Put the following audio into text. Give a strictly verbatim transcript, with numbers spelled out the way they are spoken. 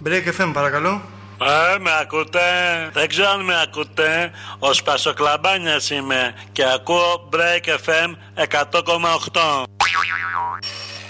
Break εφ εμ, παρακαλώ. Ε, με ακούτε? Δεν ξέρω αν με ακούτε. Ο Σπασοκλαμπάνιας είμαι και ακούω Break εφ εμ εκατό κόμμα οκτώ.